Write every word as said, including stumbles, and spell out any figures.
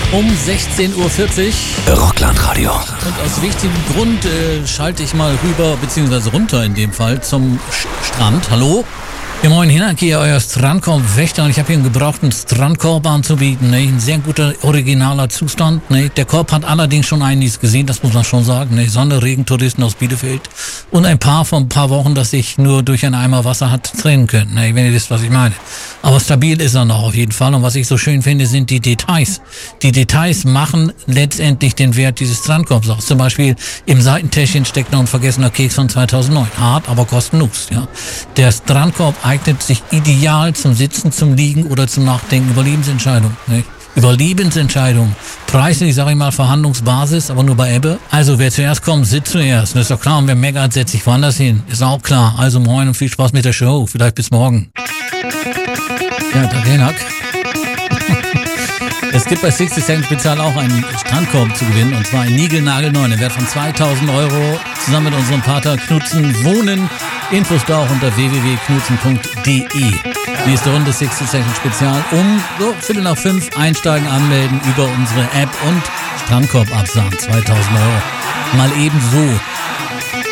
um sechzehn Uhr vierzig. Rockland Radio. Und aus wichtigem Grund äh, schalte ich mal rüber, beziehungsweise runter in dem Fall, zum Sch- Strand. Hallo? Ja, moin, Hinak hier, euer Strandkorb-Wächter, und ich habe hier einen gebrauchten Strandkorb anzubieten. Ne? Ein sehr guter, originaler Zustand. Ne? Der Korb hat allerdings schon einiges gesehen, das muss man schon sagen. Ne? Sonne, Regen, Touristen aus Bielefeld und ein paar von ein paar Wochen, das sich nur durch einen Eimer Wasser hat trennen können. Ne? Wenn ihr wisst, was ich meine. Aber stabil ist er noch auf jeden Fall. Und was ich so schön finde, sind die Details. Die Details machen letztendlich den Wert dieses Strandkorbs aus. Zum Beispiel im Seitentäschchen steckt noch ein vergessener Keks von zweitausendneun. Hart, aber kostenlos. Ja? Der Strandkorb eignet sich ideal zum Sitzen, zum Liegen oder zum Nachdenken über Lebensentscheidungen. Nicht? Über Lebensentscheidungen. Preislich, sage ich mal, Verhandlungsbasis, aber nur bei Ebbe. Also wer zuerst kommt, sitzt zuerst. Das ist doch klar. Und wer meckert, setzt sich woanders hin. Ist auch klar. Also moin und viel Spaß mit der Show. Vielleicht bis morgen. Ja, danke, Hinak. Es gibt bei sixty Second Spezial auch einen Strandkorb zu gewinnen, und zwar ein Nigelnagelneu, der Wert von zweitausend Euro, zusammen mit unserem Partner Knutzen Wohnen. Infos da auch unter w w w punkt knutzen punkt d e. Nächste Runde sixty Second Spezial um so, Viertel nach fünf einsteigen, anmelden über unsere App und Strandkorb absagen, zweitausend Euro. Mal eben so.